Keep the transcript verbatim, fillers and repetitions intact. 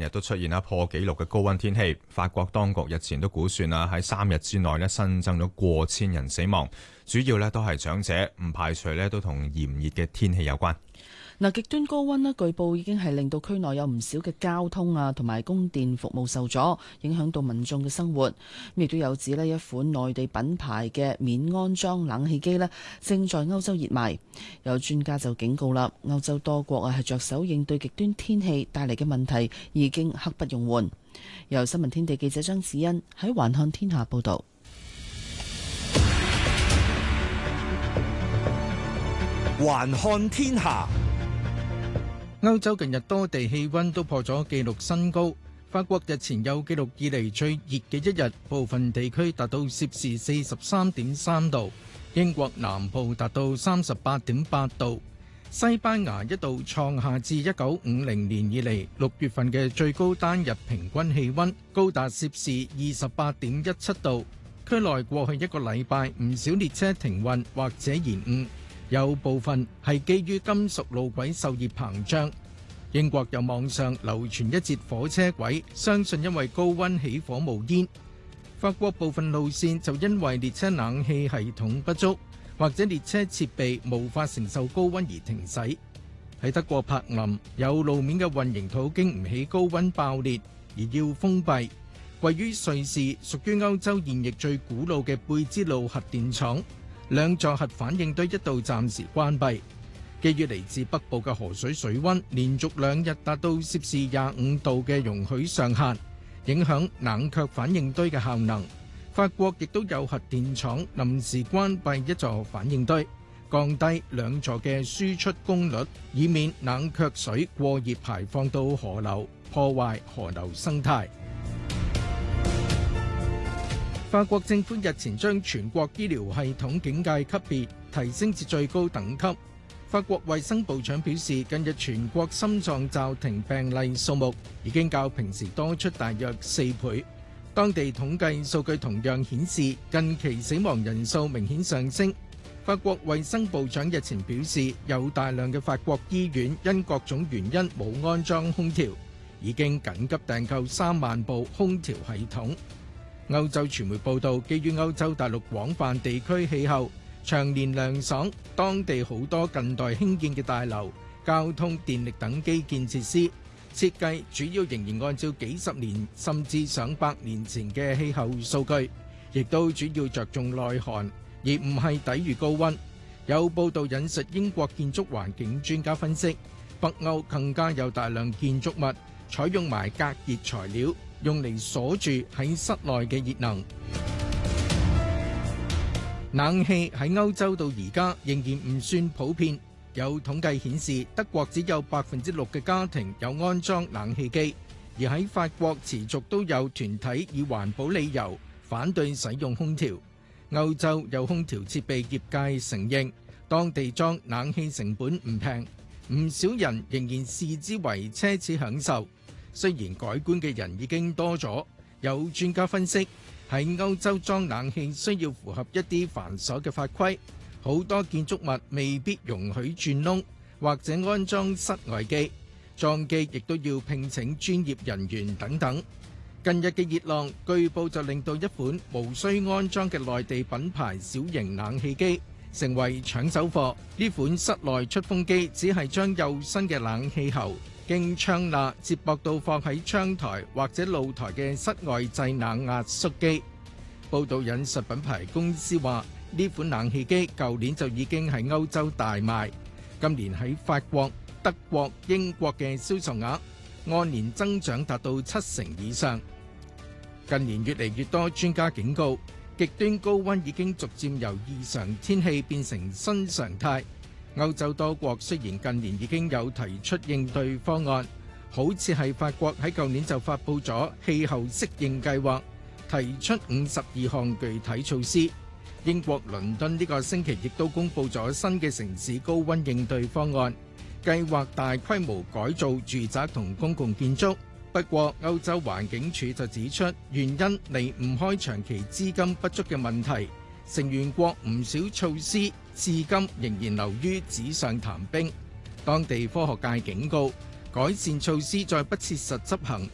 日都出現啦破紀錄嘅高溫天氣。法國當局日前都估算啦，喺三日之內咧新增咗過千人死亡，主要咧都係長者，唔排除咧都同炎熱嘅天氣有關。 嗱，極端高溫咧，據報已經係令到區內有唔少嘅交通啊同埋供電服務受阻，影響到民眾嘅生活。亦都有指咧，一款內地品牌嘅免安裝冷氣機咧，正在歐洲熱賣。有專家就警告啦，歐洲多國啊係着手應對極端天氣帶嚟嘅問題，已經刻不容緩。由新聞天地記者張子欣喺環看天下報導。 環看天下。 歐洲近日多地氣溫都破咗紀錄新高，法國日前有紀錄以嚟最熱嘅一日，部分地區達到攝氏四十三點三度，英國南部達到三十八點八度，西班牙一度創下自一九五零年以嚟六月份嘅最高單日平均氣溫，高達攝氏二十八點一七度。區內過去一個禮拜唔少列車停運或者延誤，有部分係基於金屬路軌受熱膨脹。英國有網上流傳一節火車軌，相信因為高溫起火冒煙。法國部分路線就因為列車冷氣系統不足，或者列車設備無法承受高溫而停駛。喺德國柏林，有路面嘅混凝土經唔起高溫爆裂，而要封閉。位於瑞士、屬於歐洲現役最古老嘅貝茲路核電廠，兩座核反應堆一度暫時關閉。基於嚟自北部嘅河水水溫連續兩日達到攝氏廿五度嘅容許上限，影響冷卻反應堆嘅效能。法國亦都有核電廠臨時關閉一座反應堆，降低兩座嘅輸出功率，以免冷卻水過熱排放到河流，破壞河流生態。法國政府日前將全國醫療系統警戒級別提升至最高等級。法國衛生部長表示，近日全國心臟驟停病例數目已經較平時多出大約四倍。當地統計數據同樣顯示，近期死亡人數明顯上升。法國衛生部長日前表示，有大量嘅法國醫院因各種原因冇安裝空調，已經緊急訂購三萬部空調系統。歐洲傳媒報道，基於歐洲大陸廣泛地區氣候長年涼爽，當地好多近代興建嘅大樓、交通、電力等基建設施設計，主要仍然按照幾十年甚至上百年前嘅氣候數據，亦都主要着重耐寒，而唔係抵禦高溫。有報道引述英國建築環境專家分析，北歐更加有大量建築物採用埋隔熱材料，用嚟鎖住喺室內嘅熱能。冷氣喺歐洲到而家仍然唔算普遍，有統計顯示德國只有百分之六嘅家庭有安裝冷氣機，而喺法國持續都有團體以環保理由反對使用空調。歐洲有空調設備業界承認，當地裝冷氣成本唔平，唔少人仍然視之為奢侈享受。雖然改觀嘅人已經多咗，有專家分析，喺歐洲裝冷氣需要符合一啲繁瑣嘅法規，好多建築物未必容許鑽窿或者安裝室外機，裝機亦都要聘請專業人員等等。近日嘅熱浪據報就令到一款無需安裝嘅內地品牌小型冷氣機成為搶手貨。呢款室內出風機只係將幼身嘅冷氣喉經窗罅接駁到放喺窗台或者露台嘅室外製冷壓縮機。報道引述品牌公司話，呢款冷氣機舊年就已經喺歐洲大賣，今年喺法國、德國、英國嘅銷售額按年增長達到七成以上。近年越嚟越多專家警告，極端高溫已經逐漸由異常天氣變成新常態。歐洲多國雖然近年已經有提出應對方案，好似係法國喺舊年就發布咗氣候適應計劃，提出五十二項具體措施。英國倫敦呢個星期亦都公布咗新嘅城市高溫應對方案，計劃大規模改造住宅同公共建築。不過歐洲環境署就指出，原因離唔開長期資金不足嘅問題，成員國唔少措施至今仍然流於紙上談兵。當地科學界警告，改善措施再不切實執行，